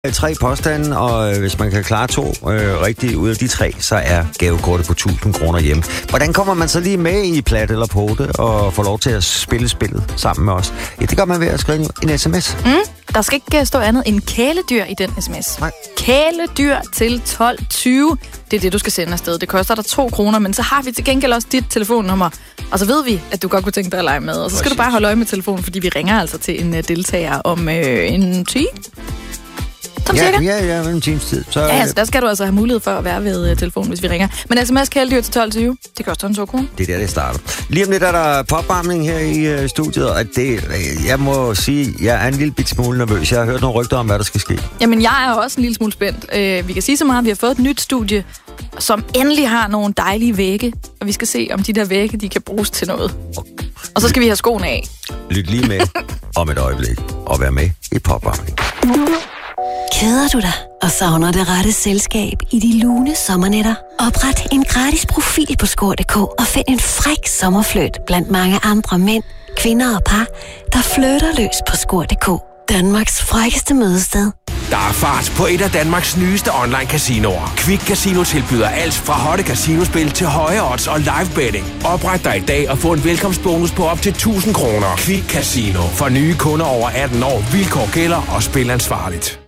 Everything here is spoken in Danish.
3 påstande, og hvis man kan klare 2 rigtigt ud af de 3, så er gavekortet på 1000 kroner hjemme. Hvordan kommer man så lige med i plat eller pote og får lov til at spille spillet sammen med os? Ja, det gør man ved at skrive en sms. Der skal ikke stå andet end kæledyr i den sms. Nej. Kæledyr til 1220. Det er det, du skal sende afsted. Det koster dig 2 kroner, men så har vi til gengæld også dit telefonnummer. Og så ved vi, at du godt kunne tænke dig at lege med. Og så skal du bare holde øje med telefonen, fordi vi ringer altså til en deltager om en 10. Ja, en times tid. Så, så der skal du altså have mulighed for at være ved telefonen, hvis vi ringer. Men sms kæledyr til 1220, det koster en 2 kroner. Det er der, det starter. Lige om lidt er der popvarmning her i studiet, og jeg må sige, jeg er en lille bit smule nervøs. Jeg har hørt nogle rygter om, hvad der skal ske. Jamen, jeg er også en lille smule spændt. Vi kan sige så meget, at vi har fået et nyt studie, som endelig har nogle dejlige vægge, og vi skal se, om de der vægge, de kan bruges til noget. Og så skal vi have skoene af. Lyt lige med om et øjeblik, og vær med i popvarmning. Keder du dig og savner det rette selskab i de lune sommernætter? Opret en gratis profil på Skor.dk og find en fræk sommerfløjt blandt mange andre mænd, kvinder og par, der flytter løs på Skor.dk. Danmarks frækkeste mødested. Der er fart på et af Danmarks nyeste online casinoer. Quick Casino tilbyder alt fra hotte casinospil til høje odds og live betting. Opret dig i dag og få en velkomstbonus på op til 1000 kroner. Quick Casino. For nye kunder over 18 år. Vilkår gælder og spil ansvarligt.